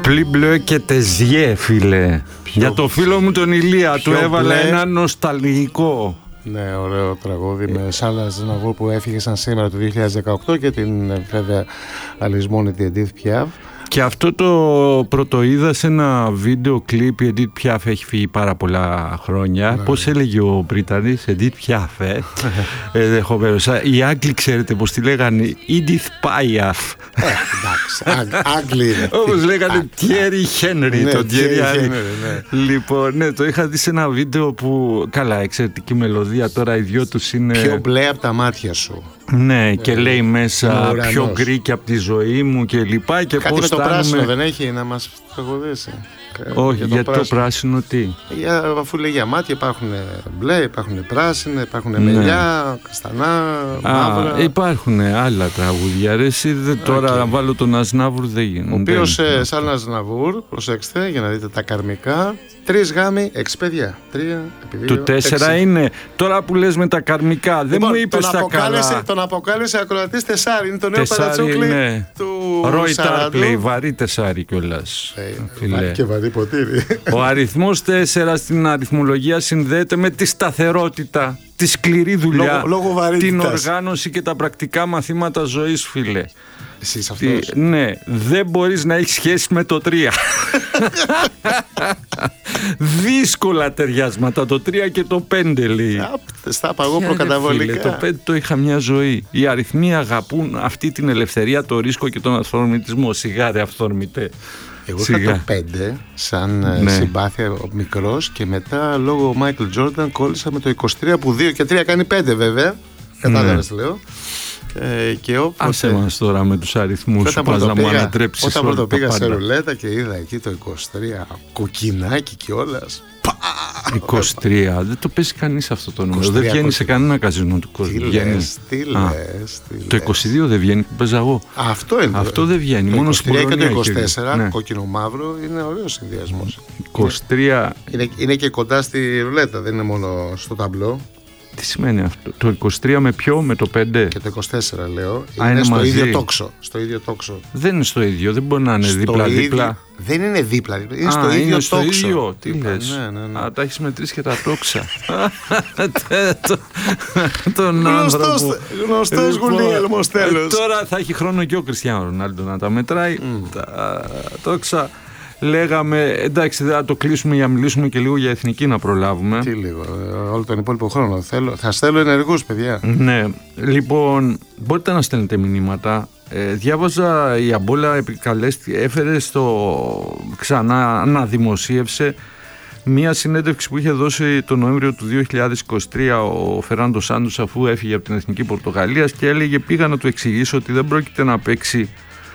Πλυμπλε και τεζιέ, φίλε. Για το φίλο μου τον Ηλία του έβαλα ένα νοσταλγικό. Ναι, ωραίο τραγούδι με Σάλα Αznavour που έφυγε σαν σήμερα το 2018 και την βέβαια αλυσμόνητη Edith Piaf. Και αυτό το πρωτοείδα σε ένα βίντεο κλιπ. Η Edith Piaf έχει φύγει πάρα πολλά χρόνια. Ναι. Πώς έλεγε ο Πρίτανης, Edith Piaf, οι Άγγλοι ξέρετε πως τη λέγανε Edith Piaf. Εντάξει, Άγγλοι είναι. Όπως λέγανε Thierry Henry, τον Thierry Henry. Λοιπόν, ναι, το είχα δει σε ένα βίντεο που, καλά, εξαιρετική μελωδία, τώρα οι δυο τους είναι... Πιο μπλε από τα μάτια σου. Ναι, και λέει μέσα πιο γκρι και από τη ζωή μου και λοιπά. Και κάτι με το πράσινο δεν έχει να μας τραγουδήσει? Όχι, για το πράσινο τι? Αφού λέει για μάτια υπάρχουν μπλε, υπάρχουν πράσινα, υπάρχουν μελιά, καστανά, μαύρα. Υπάρχουν άλλα τραγούδια. Εσύ τώρα να βάλω τον Aznavour δεν γίνεται. Ο οποίος σαν Aznavour, προσέξτε για να δείτε τα καρμικά, 3 γάμοι, 6 παιδιά. 3 επί 2, το 4 είναι. Τώρα που λες με τα καρμικά, δεν μου είπες τα καλά. Τον αποκάλεσε ακροατής τεσάρι. Είναι το νέο παρατσούκλι του Ρόι Τάρπλεϊ, βαρύ τεσάρι κιόλας. Και βαρύ ποτήρι. Ο αριθμός 4 στην αριθμολογία συνδέεται με τη σταθερότητα, τη σκληρή δουλειά, την οργάνωση και τα πρακτικά μαθήματα ζωής, φίλε. Εσείς αυτός. Ναι, δεν μπορείς να έχεις σχέση με το 3. Δύσκολα ταιριάσματα το 3 και το 5 λέει. Στα παγώ προκαταβολικά. Το 5 το είχα μια ζωή. Οι αριθμοί αγαπούν αυτή την ελευθερία, το ρίσκο και τον αυθορμητισμό. Σιγάρε αυθορμητέ. Εγώ είχα το 5 σαν συμπάθεια μικρός και μετά λόγω Μάικλ Τζόρνταν κόλλησα με το 23 που 2 και 3 κάνει 5 βέβαια. Κατάλαβες λέω. Άσε μας τώρα με τους αριθμούς σου, πας να μου ανατρέψεις. Όταν πρώτο πήγα σε ρουλέτα και είδα εκεί το 23 κοκκινάκι κιόλας. 23, δεν το παίζει κανείς αυτό το νούμερο. Δεν βγαίνει σε κανένα καζίνο του κόσμου. Τι λες. Το 22 δεν βγαίνει που παίζα εγώ. Αυτό είναι. Αυτό δεν βγαίνει. Το 23 και το 24 κόκκινο μαύρο είναι ωραίος συνδυασμός. 23 είναι και κοντά στη ρουλέτα, δεν είναι μόνο στο ταμπλό. Τι σημαίνει αυτό? Το 23 με ποιο? Με το 5? Και το 24 λέω. Είναι στο ίδιο τόξο. Στο ίδιο τόξο. Δεν είναι στο ίδιο, δεν μπορεί να είναι δίπλα-δίπλα. Δεν είναι δίπλα. Είναι στο ίδιο τόξο. Τι λες? Ναι. Τα έχεις μετρήσει και τα τόξα. Τον άνθρωπο. Γνωστός Γουλιέλμος τέλος. Τώρα θα έχει χρόνο και ο Κριστιάνο Ρονάλντο να τα μετράει. Τα τόξα. Λέγαμε, εντάξει, θα το κλείσουμε για να μιλήσουμε και λίγο για εθνική να προλάβουμε. Τι λίγο, όλο τον υπόλοιπο χρόνο. Θα στέλνω ενεργούς, παιδιά. Ναι, λοιπόν, μπορείτε να στέλνετε μηνύματα. Διάβαζα, η Αμπόλα έφερε ξανά αναδημοσίευσε μία συνέντευξη που είχε δώσει τον Νοέμβριο του 2023 ο Φερνάντο Σάντος αφού έφυγε από την Εθνική Πορτογαλίας και έλεγε, πήγα να του εξηγήσω ότι δεν πρόκειται να παίξει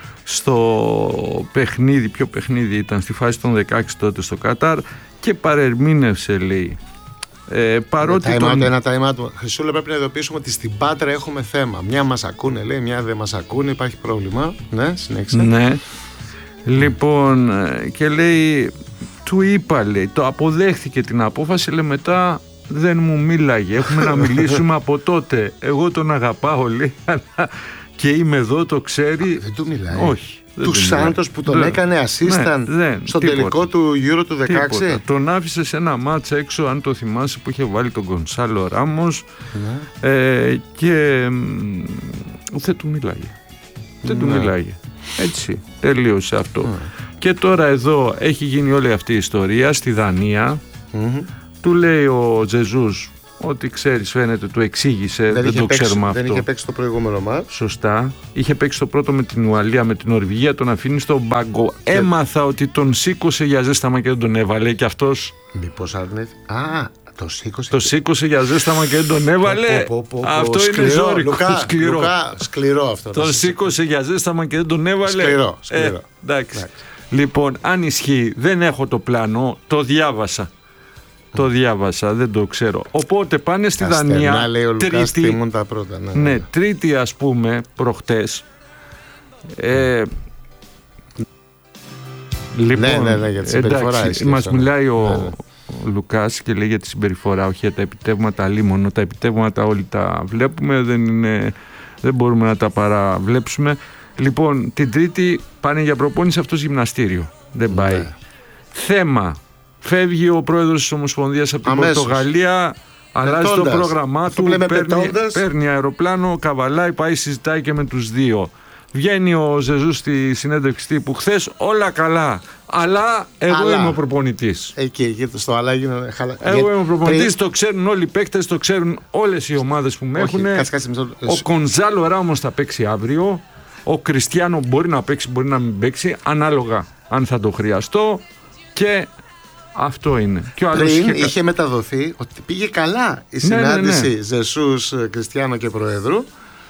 στο παιχνίδι, ποιο παιχνίδι ήταν, στη φάση των 16 τότε στο Κατάρ, και παρερμήνευσε, λέει. Παρότι ένα time out. Χρυσούλα, πρέπει να ειδοποιήσουμε ότι στην Πάτρα έχουμε θέμα. Μια μας ακούνε, λέει, μια δεν μας ακούνε, υπάρχει πρόβλημα. Ναι, συνέχισε. Ναι. Λοιπόν, και λέει, του είπα, λέει, το αποδέχθηκε την απόφαση, λέει, μετά δεν μου μίλαγε. Έχουμε να μιλήσουμε από τότε. Εγώ τον αγαπάω, λέει, και είμαι εδώ, το ξέρει. Δεν του μιλάει. Όχι. Του Σάντος που τον έκανε assistant στο τελικό του Euro του 16. Τον άφησε σε ένα μάτς έξω, αν το θυμάσαι, που είχε βάλει τον Γκονσάλο Ράμος, και δεν του μιλάγε. Δεν του μιλάγε. Έτσι, τελείωσε αυτό. Και τώρα εδώ έχει γίνει όλη αυτή η ιστορία στη Δανία. Του λέει ο Τζεζούς ότι ξέρεις, φαίνεται, του εξήγησε, δεν το ξέρουμε αυτό. Δεν είχε παίξει το προηγούμενο μάτς. Σωστά. Είχε παίξει το πρώτο με την Ουαλία, με την Νορβηγία, τον αφήνει στον πάγκο. Έμαθα ότι τον σήκωσε για ζέσταμα και δεν τον έβαλε και αυτός. Μήπως αρνήθηκε? Το σήκωσε για ζέσταμα και δεν τον έβαλε. Αυτό είναι ζώρικο. Σκληρό αυτό. Τον σήκωσε για ζέσταμα και δεν τον έβαλε. Σκληρό. Εντάξει. Λοιπόν, αν ισχύει, δεν έχω το πλάνο, το διάβασα. Το διάβασα, δεν το ξέρω. Οπότε πάνε στη Δανία. Λέει ο Λουκάς, τιμούν τα πρώτα. Ναι, Τρίτη, ας πούμε, προχτές. Λοιπόν, ναι, για τη συμπεριφορά. Εντάξει, μας μιλάει ο Λουκάς και λέει για τη συμπεριφορά, όχι για τα επιτεύγματα λίμωνο. Τα επιτεύγματα όλοι τα βλέπουμε, δεν μπορούμε να τα παραβλέψουμε. Λοιπόν, την Τρίτη πάνε για προπόνηση αυτό γυμναστήριο. Δεν πάει. Ναι. Θέμα. Φεύγει ο πρόεδρος της Ομοσπονδίας από την Πορτογαλία, αλλάζει το πρόγραμμά του, παίρνει αεροπλάνο, καβαλάει, πάει, συζητάει και με τους δύο. Βγαίνει ο Ζεζούς στη συνέντευξη τύπου χθες, όλα καλά. Αλλά εγώ είμαι ο προπονητής. Εκεί στο αλλά έγινε χαλά. Εγώ είμαι ο προπονητής, το ξέρουν όλοι οι παίκτες, το ξέρουν όλες οι ομάδες που με έχουν. Ο Κονζάλο Ράμος θα παίξει αύριο. Ο Κριστιάνο μπορεί να παίξει, μπορεί να μην παίξει, ανάλογα αν θα το χρειαστώ. Και αυτό είναι. Και πριν είχε μεταδοθεί ότι πήγε καλά η συνάντηση Ζεσούς, Κριστιάνο και Προέδρου.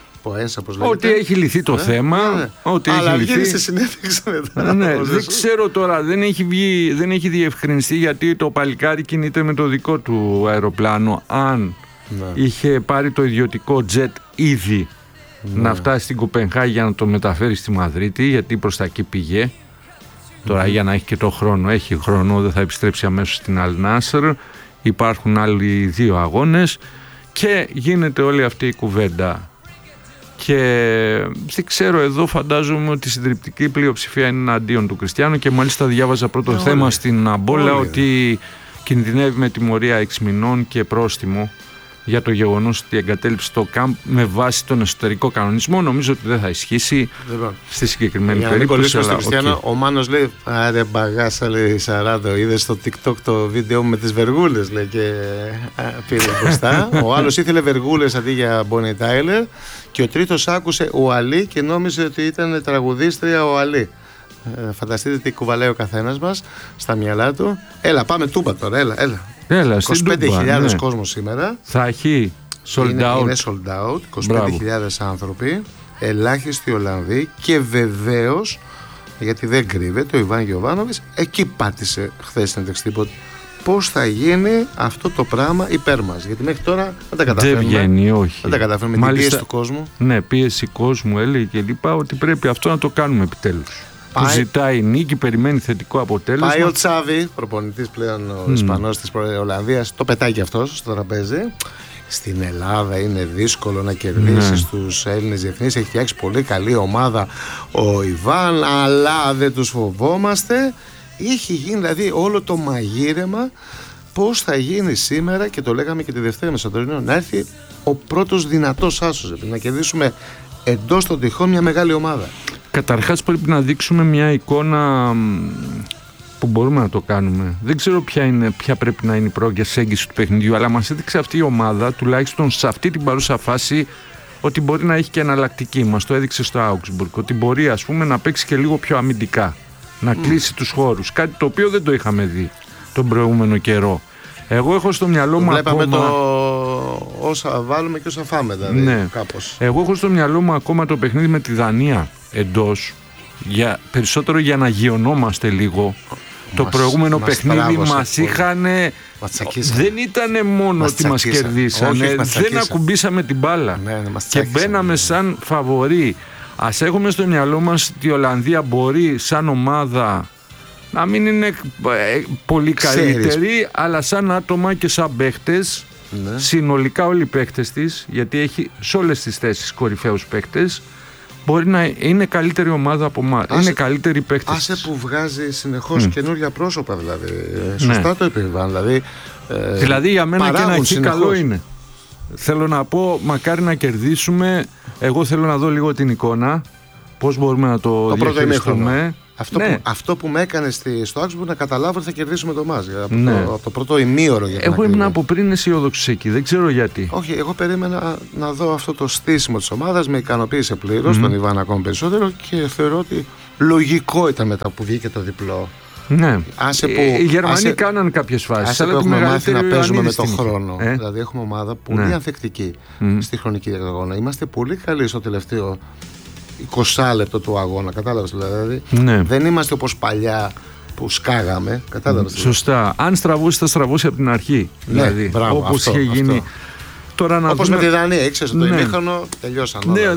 Ότι έχει λυθεί το θέμα. Ότι αλλά έχει βγαίνει στη συνέντευξη μετά. Δεν ξέρω τώρα, δεν έχει διευκρινιστεί γιατί το παλικάρι κινείται με το δικό του αεροπλάνο. Αν είχε πάρει το ιδιωτικό τζετ ήδη να φτάσει στην Κοπενχάγη για να το μεταφέρει στη Μαδρίτη, γιατί προς τα εκεί πήγε. Τώρα για να έχει και το χρόνο, έχει χρόνο, δεν θα επιστρέψει αμέσως στην Αλ Νάσρ. Υπάρχουν άλλοι 2 αγώνες και γίνεται όλη αυτή η κουβέντα. Και δεν ξέρω, εδώ φαντάζομαι ότι η συντριπτική πλειοψηφία είναι εναντίον του Κριστιάνου και μάλιστα διάβαζα πρώτο θέμα στην Αμπόλα ότι κινδυνεύει με τιμωρία 6 μηνών και πρόστιμο για το γεγονός ότι εγκατέλειψε το ΚΑΜΠ με βάση τον εσωτερικό κανονισμό. Νομίζω ότι δεν θα ισχύσει στη συγκεκριμένη περίπτωση. Για να Κριστιανό, ο Μάνος λέει άρε μπαγάσα, λέει Σαράντο, είδε στο TikTok το βίντεο μου με τις βεργούλες, λέει, και πήρε μπροστά. Ο άλλος ήθελε βεργούλες αντί για Bonnie Tyler και ο τρίτος άκουσε ο Αλή και νόμιζε ότι ήταν τραγουδίστρια ο Αλή. Φανταστείτε τι κουβαλάει ο καθένας μας στα μυαλά του. Έλα, πάμε τούμπα τώρα, έλα. 25.000 κόσμο σήμερα. Θα έχει sold out. Είναι sold out. 25.000 άνθρωποι. Ελάχιστοι Ολλανδοί. Και βεβαίως, γιατί δεν κρύβεται, ο Ιβάν Γιοβάνοβιτς εκεί πάτησε χθες στην εξτύπωση. Πώς θα γίνει αυτό το πράγμα υπέρ μας? Γιατί μέχρι τώρα δεν τα καταφέρουμε. Δεν βγαίνει, όχι. Δεν τα καταφέρουμε. Μάλιστα, την πίεση του κόσμου. Ναι, πίεση κόσμου έλεγε και λοιπά, ότι πρέπει αυτό να το κάνουμε επιτέλους. Που ζητάει νίκη, περιμένει θετικό αποτέλεσμα. Πάει ο Τσάβη, προπονητής πλέον ο Ισπανός της Ολλανδίας, το πετάει και αυτός στο τραπέζι. Στην Ελλάδα είναι δύσκολο να κερδίσει τους Έλληνες διεθνείς. Έχει φτιάξει πολύ καλή ομάδα ο Ιβάν, αλλά δεν τους φοβόμαστε. Έχει γίνει δηλαδή όλο το μαγείρεμα. Πώς θα γίνει σήμερα, και το λέγαμε και τη Δευτέρα με Σαντορίνο, να έρθει ο πρώτος δυνατός άσος, να κερδίσουμε εντός των τυχών μια μεγάλη ομάδα. Καταρχάς πρέπει να δείξουμε μια εικόνα που μπορούμε να το κάνουμε. Δεν ξέρω ποια πρέπει να είναι η προσέγγιση του παιχνιδιού, αλλά μας έδειξε αυτή η ομάδα, τουλάχιστον σε αυτή την παρούσα φάση, ότι μπορεί να έχει και εναλλακτική. Μας το έδειξε στο Augsburg, ότι μπορεί, ας πούμε, να παίξει και λίγο πιο αμυντικά, να κλείσει τους χώρους, κάτι το οποίο δεν το είχαμε δει τον προηγούμενο καιρό. Εγώ έχω στο μυαλό μου βλέπαμε ακόμα... όσα βάλουμε και όσα φάμε, δηλαδή, κάπως. Εγώ έχω στο μυαλό μου ακόμα το παιχνίδι με τη Δανία εντός, περισσότερο για να γιονόμαστε λίγο. Το προηγούμενο παιχνίδι μας είχαν. Δεν ήταν μόνο ότι μας κερδίσανε, δεν ακουμπήσαμε την μπάλα και μπαίναμε σαν φαβορί. Ας έχουμε στο μυαλό μας ότι η Ολλανδία μπορεί σαν ομάδα να μην είναι πολύ καλύτερη, αλλά σαν άτομα και σαν παίχτες, συνολικά όλοι οι παίχτες της, γιατί έχει σε όλες τις θέσεις κορυφαίους παίχτες, μπορεί να είναι καλύτερη ομάδα από εμάς. Είναι καλύτερη παίχτες. Άσε που βγάζει συνεχώς καινούργια πρόσωπα, δηλαδή. Σωστά το είπε, δηλαδή για μένα και να έχει καλό είναι. Θέλω να πω, μακάρι να κερδίσουμε. Εγώ θέλω να δω λίγο την εικόνα, πώς μπορούμε να το διαχειριστούμε. Αυτό που με έκανε στο Augsburg να καταλάβω ότι θα κερδίσουμε το μάτς από το πρώτο ημίωρο. Εγώ ήμουν από πριν αισιόδοξος εκεί, δεν ξέρω γιατί. Όχι, εγώ περίμενα να δω αυτό το στήσιμο της ομάδας, με ικανοποίησε πλήρως τον Ιβάν ακόμη περισσότερο και θεωρώ ότι λογικό ήταν μετά που βγήκε το διπλό. Ναι. Οι Γερμανοί κάναν κάποιες φάσεις, αλλά έχουμε μάθει να παίζουμε με τον χρόνο. Δηλαδή έχουμε ομάδα πολύ ανθεκτική στη χρονική διαγωνία. Είμαστε πολύ καλοί στο τελευταίο 20 λεπτό του αγώνα, κατάλαβες δηλαδή. Δεν είμαστε όπως παλιά που σκάγαμε, κατάλαβες. Σωστά. Αν στραβώσει, θα στραβώσει από την αρχή. Δηλαδή, όπως είχε γίνει. Όπως με τη Δανία, ήξερες το ημίχρονο, τελειώσαν όλα.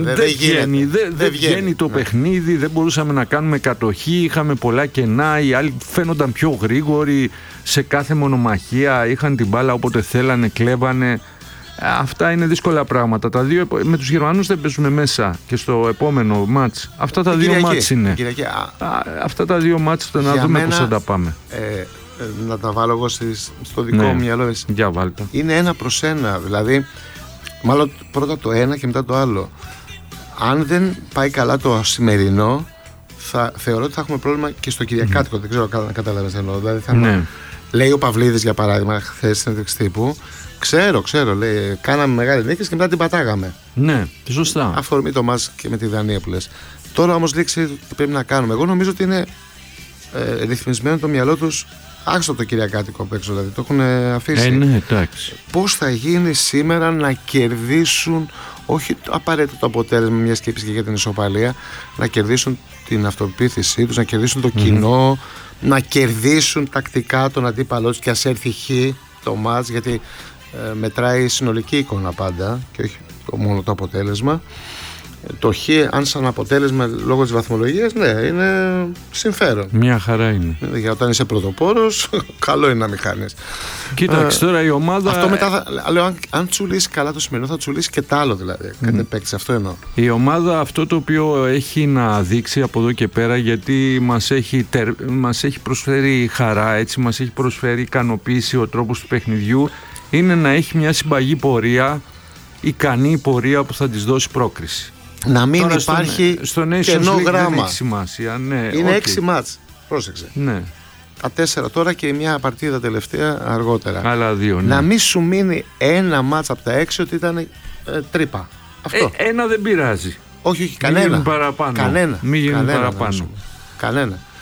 Δεν βγαίνει το παιχνίδι, δεν μπορούσαμε να κάνουμε κατοχή, είχαμε πολλά κενά, οι άλλοι φαίνονταν πιο γρήγοροι σε κάθε μονομαχία, είχαν την μπάλα όποτε θέλανε, κλέβανε. Αυτά είναι δύσκολα πράγματα. Τα δύο, με τους Γερμανούς δεν παίζουν μέσα και στο επόμενο μάτς. Αυτά τα δύο μάτς είναι. Αυτά τα δύο μάτς να δούμε πώς θα τα πάμε. Να τα βάλω εγώ στο δικό μου μυαλό. Για βάλτε. Είναι 1-1. Δηλαδή, μάλλον πρώτα το ένα και μετά το άλλο. Αν δεν πάει καλά το σημερινό, θεωρώ ότι θα έχουμε πρόβλημα και στο Κυριακάτικο. Δεν ξέρω αν κατάλαβες εννοώ. Δηλαδή, λέει ο Παυλίδης για παράδειγμα, χθες στην συνέντευξη τύπου. Ξέρω, λέει, κάναμε μεγάλη νίκη και μετά την πατάγαμε. Ναι, σωστά. Αφορμή το μας και με τη Δανία που λες. Τώρα όμως δείξει τι πρέπει να κάνουμε. Εγώ νομίζω ότι είναι ρυθμισμένο το μυαλό τους. Άξιο το Κυριακάτικο απ' έξω, δηλαδή το έχουν αφήσει. Ναι, εντάξει. Πώς θα γίνει σήμερα να κερδίσουν, όχι απαραίτητο το αποτέλεσμα, μια σκέψη και για την ισοπαλία, να κερδίσουν την αυτοπεποίθησή τους, να κερδίσουν το κοινό, να κερδίσουν τακτικά τον αντίπαλό τους και ας έρθει χ το μάτς, γιατί μετράει η συνολική εικόνα πάντα και όχι μόνο το αποτέλεσμα. Το χ, αν σαν αποτέλεσμα λόγω της βαθμολογίας, ναι, είναι συμφέρον. Μια χαρά είναι. Για όταν είσαι πρωτοπόρος, καλό είναι να μην χάνεις. Κοίταξε τώρα η ομάδα. Αυτό μετά λέω, αν τσουλήσει καλά το σημερινό, θα τσουλήσει και τα άλλο δηλαδή. Κάτι παίξει, αυτό εννοώ. Η ομάδα αυτό το οποίο έχει να δείξει από εδώ και πέρα, γιατί μας έχει προσφέρει χαρά, έτσι, μας έχει προσφέρει ικανοποίηση ο τρόπος του παιχνιδιού, είναι να έχει μια συμπαγή πορεία, ικανή πορεία που θα της δώσει πρόκριση. Να μην τώρα υπάρχει κενό γράμμα. Δεν έχει σημασία. Ναι, είναι 6 μάτς. Πρόσεξε. Ναι. Τα 4 τώρα και μια παρτίδα τελευταία αργότερα. Άλλα 2. Ναι. Να μην σου μείνει ένα μάτς από τα 6 ότι ήταν τρύπα. Αυτό. Ένα δεν πειράζει. Όχι, κανένα. Μην γίνει παραπάνω. Κανένα. Μην γίνει παραπάνω. Κανένα.